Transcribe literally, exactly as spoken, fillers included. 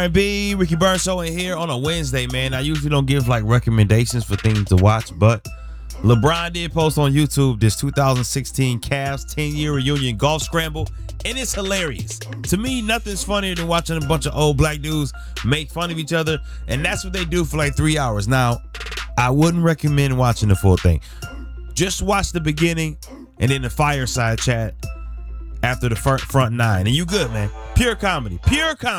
B, Ricky Burns Show in here on a Wednesday, man. I usually don't give like recommendations for things to watch, but LeBron did post on YouTube this two thousand sixteen Cavs ten-year reunion golf scramble, and it's hilarious. To me, nothing's funnier than watching a bunch of old black dudes make fun of each other, and that's what they do for like three hours. Now, I wouldn't recommend watching the full thing. Just watch the beginning and then the fireside chat after the front nine, and you good, man. Pure comedy. Pure comedy.